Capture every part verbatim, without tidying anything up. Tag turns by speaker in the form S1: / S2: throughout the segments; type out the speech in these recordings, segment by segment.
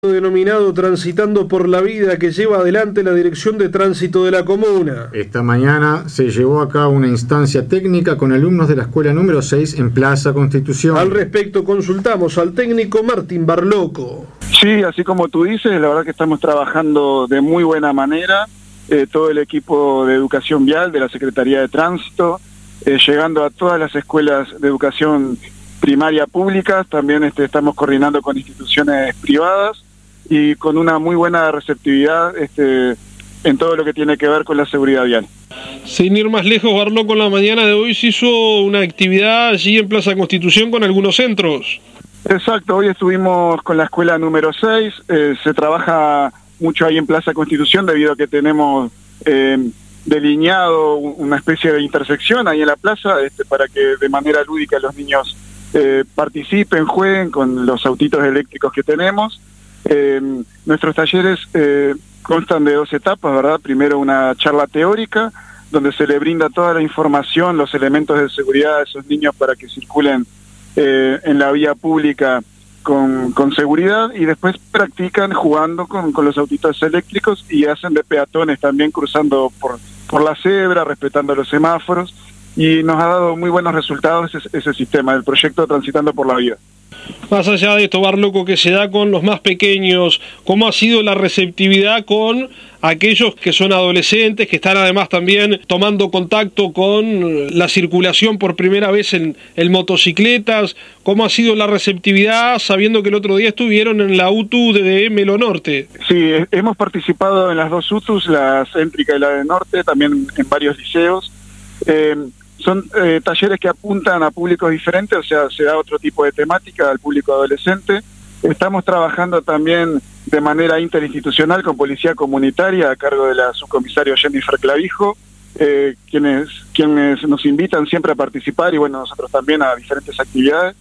S1: Denominado Transitando por la Vida, que lleva adelante la Dirección de Tránsito de la Comuna.
S2: Esta mañana se llevó a cabo una instancia técnica con alumnos de la escuela número seis en Plaza Constitución.
S1: Al respecto consultamos al técnico Martín Barloco.
S3: Sí, así como tú dices, la verdad que estamos trabajando de muy buena manera, eh, todo el equipo de educación vial de la Secretaría de Tránsito, eh, llegando a todas las escuelas de educación primaria públicas, también este, estamos coordinando con instituciones privadas, y con una muy buena receptividad este, en todo lo que tiene que ver con la seguridad vial.
S1: Sin ir más lejos, Barloco, en la mañana de hoy se hizo una actividad allí en Plaza Constitución con algunos centros.
S3: Exacto, hoy estuvimos con la escuela número seis, eh, se trabaja mucho ahí en Plaza Constitución debido a que tenemos eh, delineado una especie de intersección ahí en la plaza este, para que de manera lúdica los niños eh, participen, jueguen con los autitos eléctricos que tenemos. Eh, nuestros talleres eh, constan de dos etapas, ¿verdad? Primero una charla teórica, donde se le brinda toda la información, los elementos de seguridad a esos niños para que circulen eh, en la vía pública con, con seguridad, y después practican jugando con, con los autitos eléctricos y hacen de peatones también, cruzando por, por la cebra, respetando los semáforos, y nos ha dado muy buenos resultados ese, ese sistema, el proyecto Transitando por la Vida.
S1: Más allá de esto, Barloco, que se da con los más pequeños, ¿cómo ha sido la receptividad con aquellos que son adolescentes, que están además también tomando contacto con la circulación por primera vez en, en motocicletas? ¿Cómo ha sido la receptividad sabiendo que el otro día estuvieron en la U T U de Melo Norte?
S3: Sí, hemos participado en las dos U T Us, la céntrica y la de norte, también en varios liceos. Eh, Son eh, talleres que apuntan a públicos diferentes, o sea, se da otro tipo de temática al público adolescente. Estamos trabajando también de manera interinstitucional con Policía Comunitaria a cargo de la subcomisario Jennifer Clavijo, eh, quienes, quienes nos invitan siempre a participar, y bueno, nosotros también a diferentes actividades.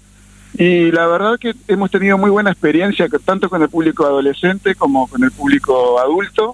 S3: Y la verdad que hemos tenido muy buena experiencia, tanto con el público adolescente como con el público adulto.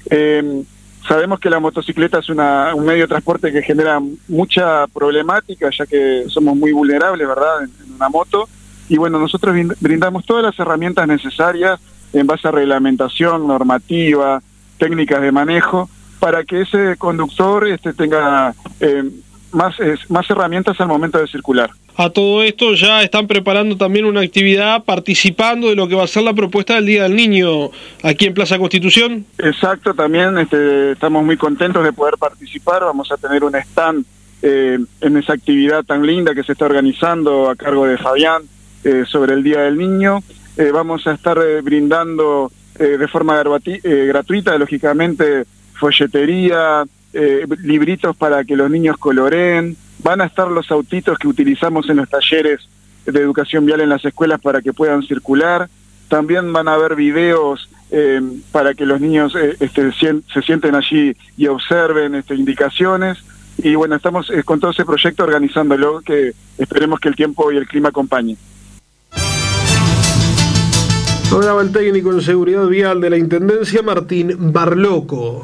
S3: Eh, Sabemos que la motocicleta es una, un medio de transporte que genera mucha problemática, ya que somos muy vulnerables, ¿verdad?, en, en una moto. Y bueno, nosotros brindamos todas las herramientas necesarias en base a reglamentación, normativa, técnicas de manejo, para que ese conductor este, tenga eh, más, eh, más herramientas al momento de circular.
S1: A todo esto ya están preparando también una actividad participando de lo que va a ser la propuesta del Día del Niño aquí en Plaza Constitución.
S3: Exacto, también este, estamos muy contentos de poder participar. Vamos a tener un stand eh, en esa actividad tan linda que se está organizando a cargo de Fabián eh, sobre el Día del Niño. Eh, vamos a estar eh, brindando eh, de forma gratuita, eh, gratuita, lógicamente, folletería, eh, libritos para que los niños coloreen. Van a estar los autitos que utilizamos en los talleres de educación vial en las escuelas para que puedan circular. También van a haber videos eh, para que los niños eh, este, se sienten allí y observen este, indicaciones. Y bueno, estamos eh, con todo ese proyecto organizándolo, que esperemos que el tiempo y el clima acompañen.
S1: Hablaba el técnico en seguridad vial de la Intendencia, Martín Barloco.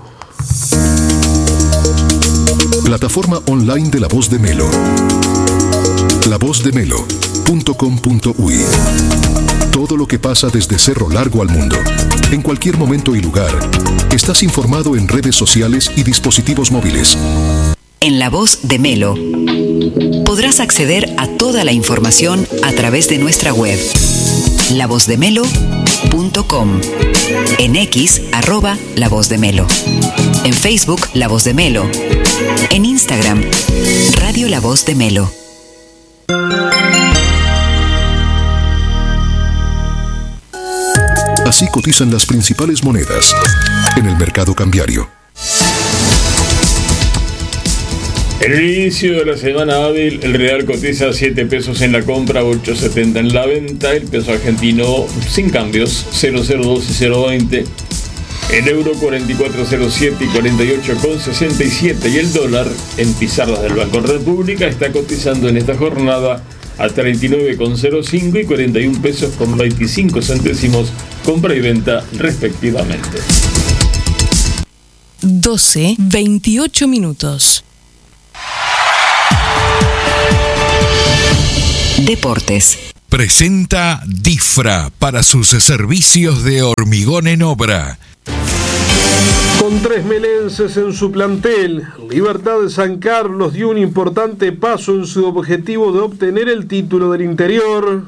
S4: Plataforma online de La Voz de Melo. la voz de melo punto com punto uy. Todo lo que pasa desde Cerro Largo al mundo. En cualquier momento y lugar. Estás informado en redes sociales y dispositivos móviles.
S5: En La Voz de Melo podrás acceder a toda la información a través de nuestra web, la voz de melo punto com, en X, arroba La Voz de Melo, en Facebook, La Voz de Melo, en Instagram, Radio La Voz de Melo.
S4: Así cotizan las principales monedas en el mercado cambiario.
S6: En el inicio de la semana hábil, el real cotiza siete pesos en la compra, ocho setenta en la venta. El peso argentino sin cambios, cero cero dos y cero veinte. El euro cuarenta y cuatro cero siete y cuarenta y ocho sesenta y siete. Y el dólar, en pizarras del Banco República, está cotizando en esta jornada a treinta y nueve cero cinco y cuarenta y un pesos con veinticinco centésimos, compra y venta respectivamente.
S7: doce veintiocho minutos.
S5: Deportes.
S8: Presenta Difra para sus servicios de hormigón en obra.
S1: Con tres melenses en su plantel, Libertad de San Carlos dio un importante paso en su objetivo de obtener el título del interior.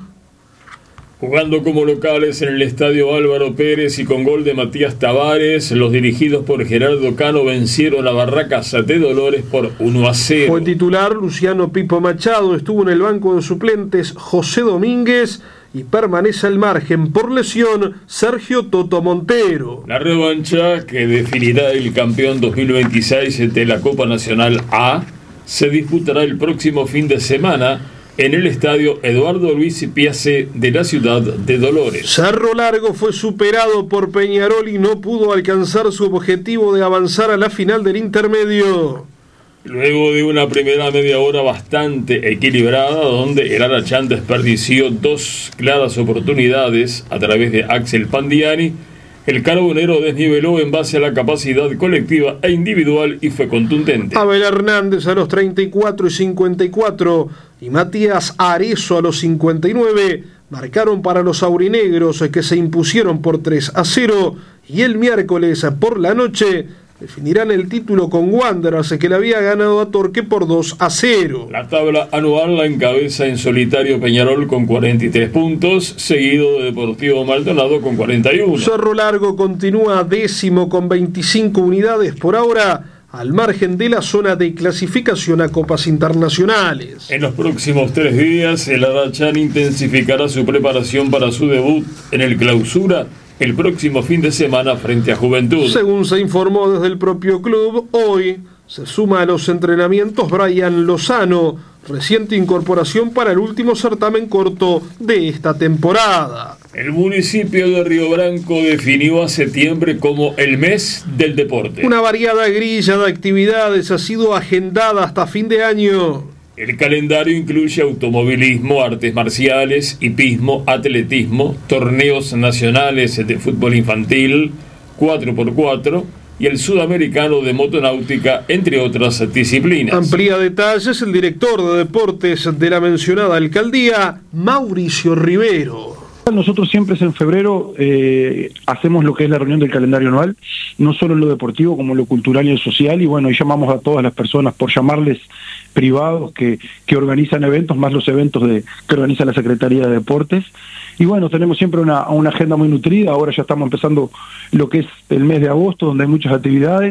S6: Jugando como locales en el estadio Álvaro Pérez y con gol de Matías Tavares, los dirigidos por Gerardo Cano vencieron a Barracas de Dolores por uno a cero.
S1: Fue titular Luciano Pipo Machado, estuvo en el banco de suplentes José Domínguez y permanece al margen por lesión Sergio Toto Montero.
S6: La revancha, que definirá el campeón dos mil veintiséis de la Copa Nacional A, se disputará el próximo fin de semana en el estadio Eduardo Luis Piace de la ciudad de Dolores.
S1: Cerro Largo fue superado por Peñarol y no pudo alcanzar su objetivo de avanzar a la final del intermedio.
S6: Luego de una primera media hora bastante equilibrada, donde el Arachán desperdició dos claras oportunidades a través de Axel Pandiani, el Carbonero desniveló en base a la capacidad colectiva e individual y fue contundente.
S1: Abel Hernández a los treinta y cuatro y cincuenta y cuatro y Matías Arezo a los cincuenta y nueve marcaron para los aurinegros, que se impusieron por tres a cero, y el miércoles por la noche definirán el título con Wanderers, que le había ganado a Torque por dos a cero.
S6: La tabla anual la encabeza en solitario Peñarol con cuarenta y tres puntos, seguido de Deportivo Maldonado con cuarenta y uno.
S1: Cerro Largo continúa décimo con veinticinco unidades por ahora, al margen de la zona de clasificación a copas internacionales.
S6: En los próximos tres días, el Arachán intensificará su preparación para su debut en el Clausura el próximo fin de semana frente a Juventud.
S1: Según se informó desde el propio club, hoy se suma a los entrenamientos Brian Lozano, reciente incorporación para el último certamen corto de esta temporada.
S6: El municipio de Río Branco definió a septiembre como el mes del deporte.
S1: Una variada grilla de actividades ha sido agendada hasta fin de año.
S6: El calendario incluye automovilismo, artes marciales, hipismo, atletismo, torneos nacionales de fútbol infantil, cuatro por cuatro y el sudamericano de motonáutica, entre otras disciplinas.
S1: Amplía detalles el director de deportes de la mencionada alcaldía, Mauricio Rivero.
S9: Nosotros siempre en febrero eh, hacemos lo que es la reunión del calendario anual, no solo en lo deportivo como en lo cultural y el social, y bueno, y llamamos a todas las personas, por llamarles privados, que, que organizan eventos, más los eventos de, que organiza la Secretaría de Deportes. Y bueno, tenemos siempre una, una agenda muy nutrida. Ahora ya estamos empezando lo que es el mes de agosto, donde hay muchas actividades.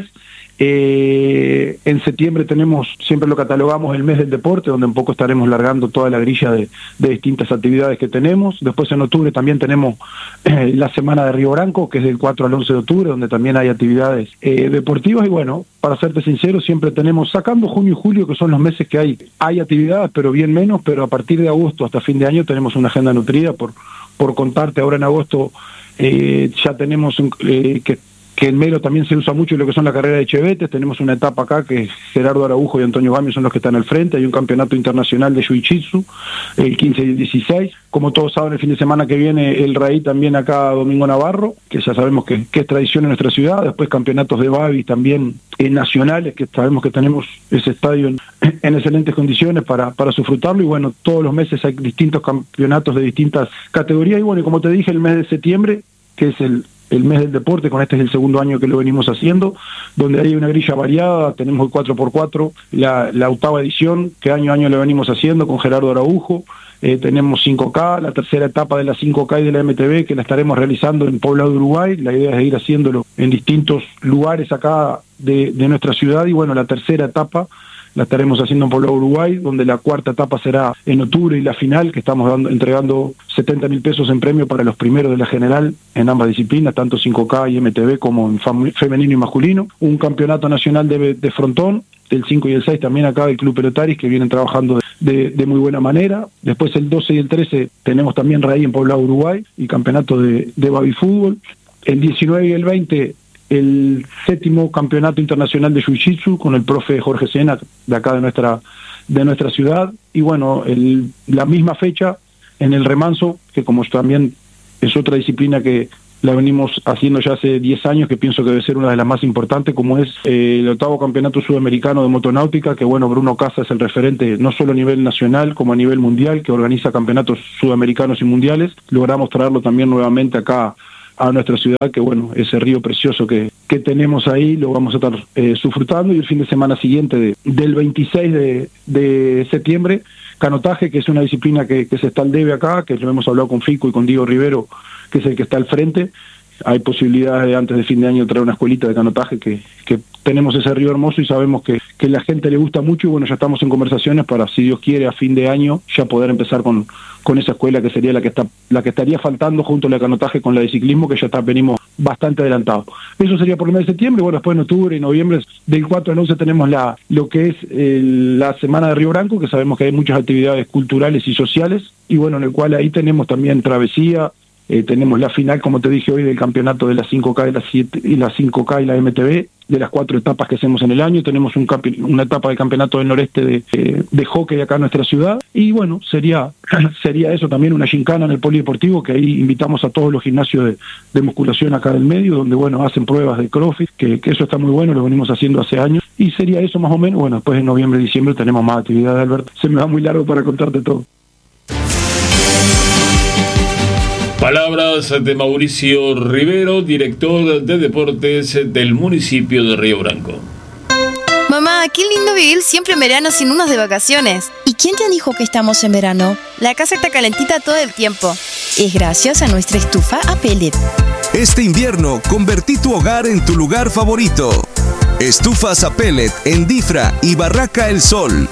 S9: Eh, en septiembre tenemos, siempre lo catalogamos el mes del deporte, donde un poco estaremos largando toda la grilla de, de distintas actividades que tenemos. Después en octubre también tenemos eh, la Semana de Río Branco, que es del cuatro al once de octubre, donde también hay actividades eh, deportivas. Y bueno, para serte sincero, siempre tenemos, sacando junio y julio, que son los meses que hay, hay actividades, pero bien menos, pero a partir de agosto hasta fin de año tenemos una agenda nutrida. Por, por contarte, ahora en agosto eh, ya tenemos eh, que que en Melo también se usa mucho lo que son la carrera de chevetes. Tenemos una etapa acá que Gerardo Araujo y Antonio Gamio son los que están al frente. Hay un campeonato internacional de Jiu-Jitsu el quince y el dieciséis. Como todos saben, el fin de semana que viene el Raí también acá, Domingo Navarro, que ya sabemos que, que es tradición en nuestra ciudad. Después campeonatos de Babi también eh, nacionales, que sabemos que tenemos ese estadio en, en excelentes condiciones para, para disfrutarlo. Y bueno, todos los meses hay distintos campeonatos de distintas categorías. Y bueno, y como te dije, el mes de septiembre, que es el el mes del deporte, con este es el segundo año que lo venimos haciendo, donde hay una grilla variada. Tenemos el cuatro por cuatro, la, la octava edición, que año a año lo venimos haciendo con Gerardo Araujo. Eh, tenemos cinco K, la tercera etapa de la cinco K y de la M T B, que la estaremos realizando en Poblado de Uruguay. La idea es ir haciéndolo en distintos lugares acá de, de nuestra ciudad. Y bueno, la tercera etapa la estaremos haciendo en Poblado, Uruguay, donde la cuarta etapa será en octubre, y la final, que estamos dando, entregando setenta mil pesos en premio para los primeros de la general en ambas disciplinas, tanto cinco K y M T B como en fam- femenino y masculino. Un campeonato nacional de, de frontón, el cinco y el seis también acá del Club Pelotaris, que vienen trabajando de, de, de muy buena manera. Después el doce y el trece tenemos también Raí en Poblado, Uruguay, y campeonato de, de baby fútbol. El diecinueve y el veinte el séptimo campeonato internacional de Jiu-Jitsu con el profe Jorge Sena, de acá de nuestra de nuestra ciudad. Y bueno, el, la misma fecha en el remanso, que como también es otra disciplina que la venimos haciendo ya hace diez años, que pienso que debe ser una de las más importantes, como es eh, el octavo campeonato sudamericano de motonáutica, que bueno, Bruno Casa es el referente no solo a nivel nacional como a nivel mundial, que organiza campeonatos sudamericanos y mundiales. Logramos traerlo también nuevamente acá a nuestra ciudad, que bueno, ese río precioso que, que tenemos ahí lo vamos a estar eh, disfrutando, y el fin de semana siguiente de, del veintiséis de, de septiembre, canotaje, que es una disciplina que, que se está al debe acá, que lo hemos hablado con Fico y con Diego Rivero, que es el que está al frente. Hay posibilidades de antes de fin de año traer una escuelita de canotaje, que, que tenemos ese río hermoso y sabemos que, que la gente le gusta mucho, y bueno, ya estamos en conversaciones para, si Dios quiere, a fin de año ya poder empezar con, con esa escuela, que sería la que está la que estaría faltando junto a la de canotaje con la de ciclismo, que ya está, venimos bastante adelantados. Eso sería por el mes de septiembre. Bueno, después en octubre y noviembre, del cuatro al once, tenemos la lo que es el, la Semana de Río Branco, que sabemos que hay muchas actividades culturales y sociales, y bueno, en el cual ahí tenemos también travesía. Eh, tenemos la final, como te dije hoy, del campeonato de las cinco K y las siete, y las cinco K y la M T B, de las cuatro etapas que hacemos en el año. Tenemos un campe, una etapa del campeonato del noreste de, eh, de hockey acá en nuestra ciudad, y bueno, sería sería eso también, una gincana en el polideportivo, que ahí invitamos a todos los gimnasios de, de musculación acá del medio, donde bueno, hacen pruebas de CrossFit, que, que eso está muy bueno, lo venimos haciendo hace años, y sería eso más o menos. Bueno, después en noviembre y diciembre tenemos más actividades, Alberto. Se me va muy largo para contarte todo.
S6: Palabras de Mauricio Rivero, director de deportes del municipio de Río Branco.
S10: Mamá, qué lindo vivir siempre en verano sin unos de vacaciones.
S11: ¿Y quién te dijo que estamos en verano?
S10: La casa está calentita todo el tiempo.
S11: Es gracias a nuestra estufa a pellet.
S12: Este invierno, convertí tu hogar en tu lugar favorito. Estufas a pellet en Difra y Barraca El Sol.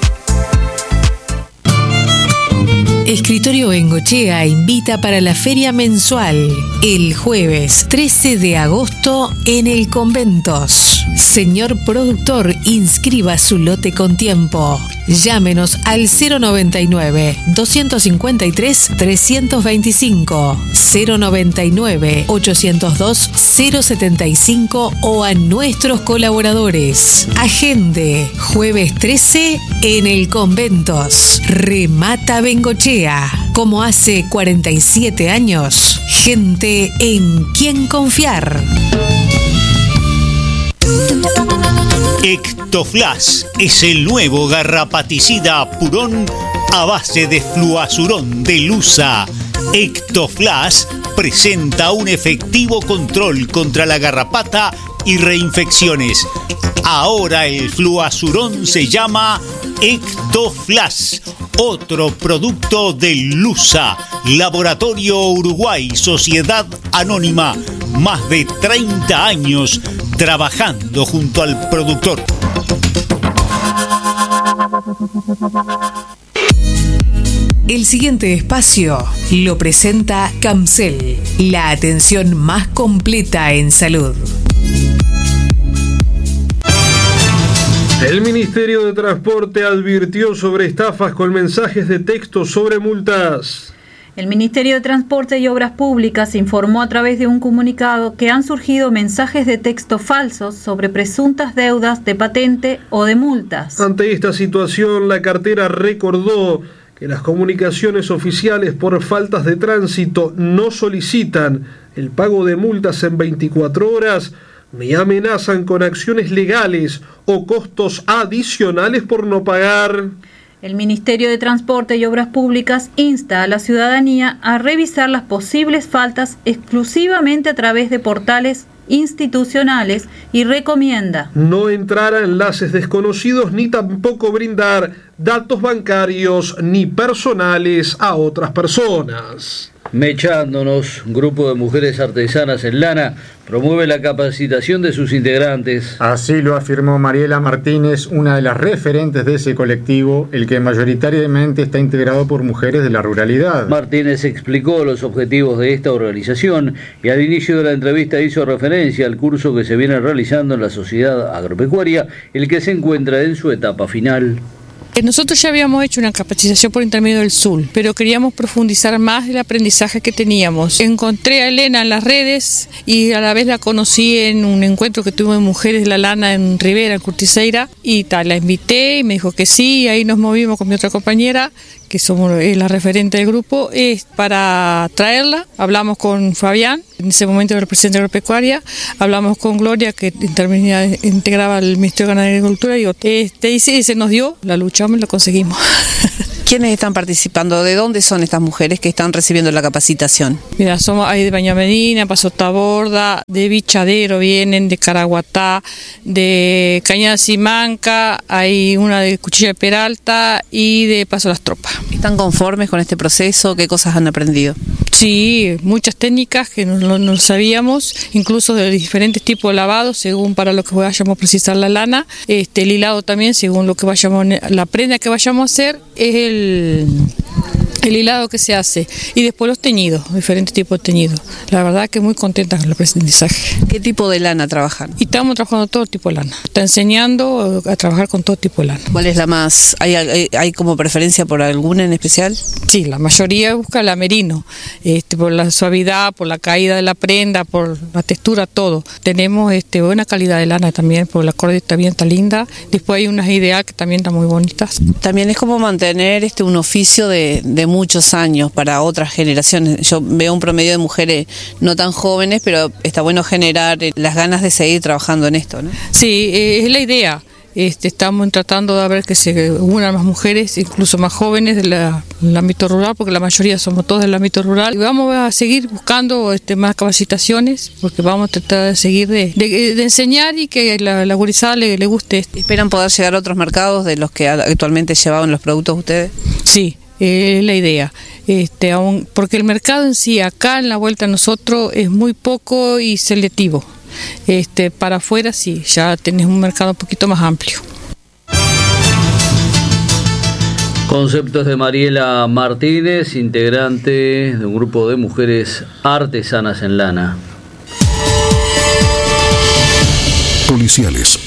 S7: Escritorio Bengochea invita para la feria mensual el jueves trece de agosto en el Conventos. Señor productor, inscriba su lote con tiempo. Llámenos al cero noventa y nueve, doscientos cincuenta y tres, trescientos veinticinco, cero noventa y nueve, ochocientos dos, cero setenta y cinco o a nuestros colaboradores. Agende, jueves trece en el Conventos. Remata Bengochea. Como hace cuarenta y siete años, gente en quien confiar.
S13: Ectoflash es el nuevo garrapaticida Purón a base de fluazurón de Lusa. Ectoflash presenta un efectivo control contra la garrapata y reinfecciones. Ahora el fluazurón se llama Ectoflash, otro producto de Lusa, Laboratorio Uruguay, Sociedad Anónima, más de treinta años trabajando junto al productor.
S7: El siguiente espacio lo presenta Camcel, la atención más completa en salud.
S1: El Ministerio de Transporte advirtió sobre estafas con mensajes de texto sobre multas.
S14: El Ministerio de Transporte y Obras Públicas informó a través de un comunicado que han surgido mensajes de texto falsos sobre presuntas deudas de patente o de multas.
S1: Ante esta situación, la cartera recordó que las comunicaciones oficiales por faltas de tránsito no solicitan el pago de multas en veinticuatro horas, ni amenazan con acciones legales o costos adicionales por no pagar.
S14: El Ministerio de Transporte y Obras Públicas insta a la ciudadanía a revisar las posibles faltas exclusivamente a través de portales institucionales y recomienda
S1: no entrar a enlaces desconocidos ni tampoco brindar datos bancarios ni personales a otras personas.
S15: Mechándonos, un grupo de mujeres artesanas en lana promueve la capacitación de sus integrantes.
S2: Así lo afirmó Mariela Martínez, una de las referentes de ese colectivo, el que mayoritariamente está integrado por mujeres de la ruralidad.
S15: Martínez explicó los objetivos de esta organización y al inicio de la entrevista hizo referencia al curso que se viene realizando en la Sociedad Agropecuaria, el que se encuentra en su etapa final.
S16: Nosotros ya habíamos hecho una capacitación por intermedio del S U L, pero queríamos profundizar más el aprendizaje que teníamos. Encontré a Elena en las redes y a la vez la conocí en un encuentro que tuve en Mujeres de la Lana en Rivera, en Curticeira, y tal, la invité y me dijo que sí, y ahí nos movimos con mi otra compañera, que que somos es la referente del grupo, es para traerla. Hablamos con Fabián, en ese momento era el presidente de Agropecuaria, hablamos con Gloria, que intervenía, integraba el Ministerio de Ganadería y Agricultura, y este, y se, se nos dio, la luchamos y lo conseguimos.
S17: ¿Quiénes están participando? ¿De dónde son estas mujeres que están recibiendo la capacitación?
S16: Mira, somos hay de Baña Medina, Paso Taborda, de Bichadero vienen, de Caraguatá, de Cañada Simanca, hay una de Cuchilla de Peralta y de Paso Las Tropas.
S17: ¿Están conformes con este proceso? ¿Qué cosas han aprendido?
S16: Sí, muchas técnicas que no, no, no sabíamos, incluso de diferentes tipos de lavados, según para lo que vayamos a precisar la lana, este, el hilado también, según lo que vayamos, la prenda que vayamos a hacer, es el, el hilado que se hace, y después los teñidos, diferentes tipos de teñidos. La verdad que muy contenta con el aprendizaje.
S17: ¿Qué tipo de lana trabajan?
S16: Y estamos trabajando todo tipo de lana, está enseñando a trabajar con todo tipo de lana.
S17: ¿Cuál es la más, hay, hay, hay como preferencia por alguna en especial?
S16: Sí, la mayoría busca la merino, este, por la suavidad, por la caída de la prenda, por la textura, todo. Tenemos este, buena calidad de lana también, porque la corda también está linda. Después hay unas ideas que también están muy bonitas.
S17: También es como mantener este, un oficio de, de muchos años para otras generaciones. Yo veo un promedio de mujeres no tan jóvenes, pero está bueno generar las ganas de seguir trabajando en esto, ¿no?
S16: Sí, eh, es la idea. Este, estamos tratando de ver que se unan más mujeres, incluso más jóvenes del ámbito rural, porque la mayoría somos todos del ámbito rural. Y vamos a seguir buscando este, más capacitaciones, porque vamos a tratar de seguir de, de, de enseñar y que la, la gurizada le, le guste esto.
S17: ¿Esperan poder llegar a otros mercados de los que actualmente llevaban los productos ustedes?
S16: Sí. Es la idea, este, aún, porque el mercado en sí, acá en la vuelta a nosotros, es muy poco y selectivo. Este, para afuera sí, ya tenés un mercado un poquito más amplio.
S15: Conceptos de Mariela Martínez, integrante de un grupo de mujeres artesanas en lana.
S4: Policiales.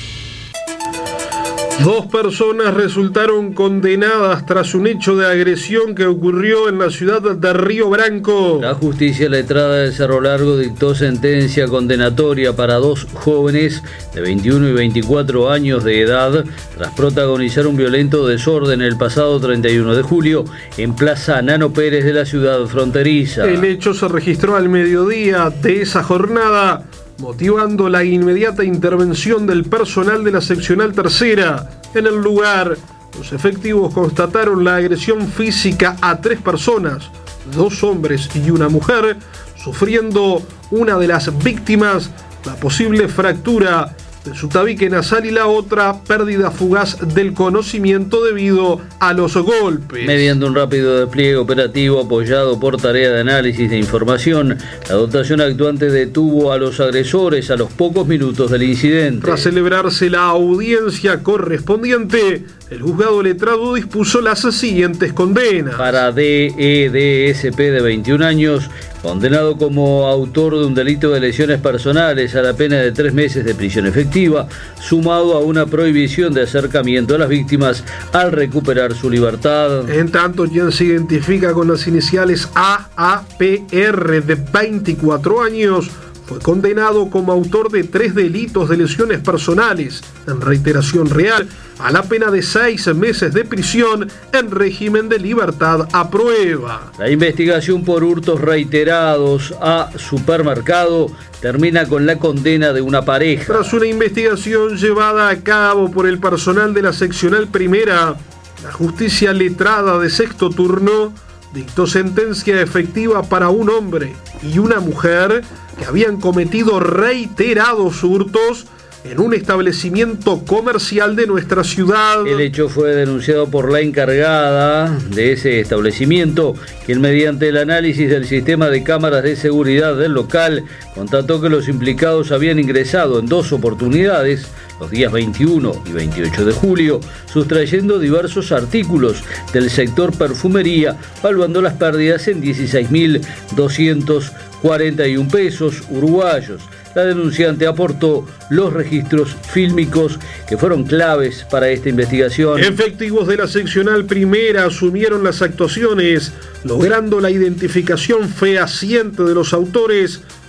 S1: Dos personas resultaron condenadas tras un hecho de agresión que ocurrió en la ciudad de Río Branco.
S15: La justicia letrada de Cerro Largo dictó sentencia condenatoria para dos jóvenes de veintiuno y veinticuatro años de edad tras protagonizar un violento desorden el pasado treinta y uno de julio en Plaza Nano Pérez de la ciudad fronteriza.
S1: El hecho se registró al mediodía de esa jornada, motivando la inmediata intervención del personal de la seccional tercera. En el lugar, los efectivos constataron la agresión física a tres personas, dos hombres y una mujer, sufriendo una de las víctimas la posible fractura de su tabique nasal y la otra pérdida fugaz del conocimiento debido a los golpes.
S15: Mediante un rápido despliegue operativo apoyado por tarea de análisis de información, la dotación actuante detuvo a los agresores a los pocos minutos del incidente.
S1: Tras celebrarse la audiencia correspondiente, el juzgado letrado dispuso las siguientes condenas.
S15: Para D E D S P de veintiún años, condenado como autor de un delito de lesiones personales a la pena de tres meses de prisión efectiva, sumado a una prohibición de acercamiento a las víctimas al recuperar su libertad.
S1: En tanto, quien se identifica con las iniciales A A P R de veinticuatro años, fue condenado como autor de tres delitos de lesiones personales en reiteración real a la pena de seis meses de prisión en régimen de libertad a prueba.
S15: La investigación por hurtos reiterados a supermercado termina con la condena de una pareja.
S1: Tras una investigación llevada a cabo por el personal de la seccional primera, la justicia letrada de sexto turno dictó sentencia efectiva para un hombre y una mujer que habían cometido reiterados hurtos en un establecimiento comercial de nuestra ciudad.
S15: El hecho fue denunciado por la encargada de ese establecimiento, quien mediante el análisis del sistema de cámaras de seguridad del local constató que los implicados habían ingresado en dos oportunidades los días veintiuno y veintiocho de julio, sustrayendo diversos artículos del sector perfumería, valuando las pérdidas en dieciséis mil doscientos cuarenta y un pesos uruguayos. La denunciante aportó los registros fílmicos que fueron claves para esta investigación.
S1: Efectivos de la seccional primera asumieron las actuaciones, logrando la identificación fehaciente de los autores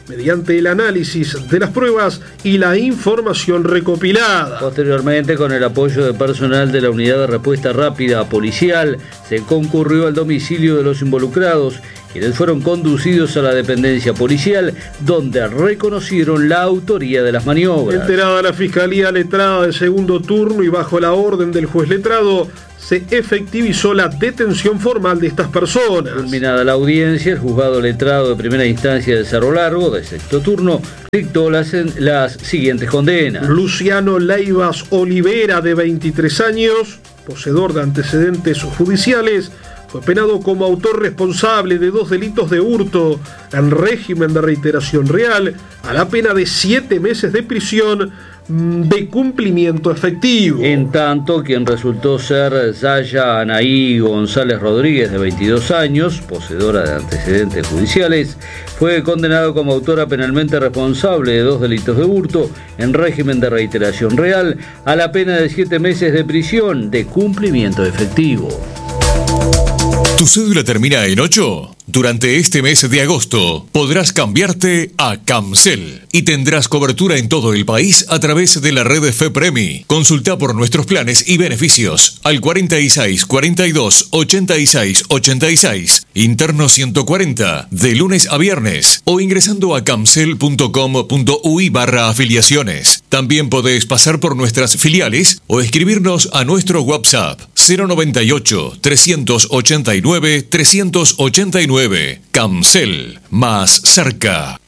S1: mediante el análisis de las pruebas y la información recopilada.
S15: Posteriormente, con el apoyo de personal de la Unidad de Respuesta Rápida Policial, se concurrió al domicilio de los involucrados, quienes fueron conducidos a la dependencia policial, donde reconocieron la autoría de las maniobras.
S1: Enterada la Fiscalía Letrada de segundo turno y bajo la orden del juez letrado, se efectivizó la detención formal de estas personas.
S15: Culminada la audiencia, el juzgado letrado de primera instancia de Cerro Largo, de sexto turno, dictó las, las siguientes condenas.
S1: Luciano Leivas Olivera, de veintitrés años, poseedor de antecedentes judiciales, fue penado como autor responsable de dos delitos de hurto en régimen de reiteración real a la pena de siete meses de prisión de cumplimiento efectivo.
S15: En tanto, quien resultó ser Zaya Anaí González Rodríguez, de veintidós años, poseedora de antecedentes judiciales, fue condenado como autora penalmente responsable de dos delitos de hurto en régimen de reiteración real a la pena de siete meses de prisión de cumplimiento efectivo.
S8: ¿Tu cédula termina en ocho? Durante este mes de agosto podrás cambiarte a Camcel y tendrás cobertura en todo el país a través de la red FEPREMI. Consulta por nuestros planes y beneficios al cuarenta y seis, cuarenta y dos, ochenta y seis, ochenta y seis, interno ciento cuarenta, de lunes a viernes, o ingresando a camcel punto com punto uy barra afiliaciones. También podés pasar por nuestras filiales o escribirnos a nuestro WhatsApp cero noventa y ocho, trescientos ochenta y nueve, trescientos ochenta y nueve. Camcel, más cerca.